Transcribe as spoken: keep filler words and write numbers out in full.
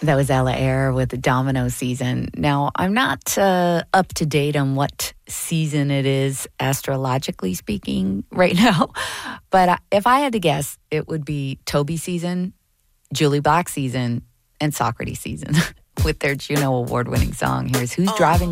That was Ella Eyre with the Domino season. Now, I'm not uh, up to date on what season it is, astrologically speaking, right now. But if I had to guess, it would be Toby season, Julie Black season, and Socrates season with their Juno Award-winning song. Here's Who's Driving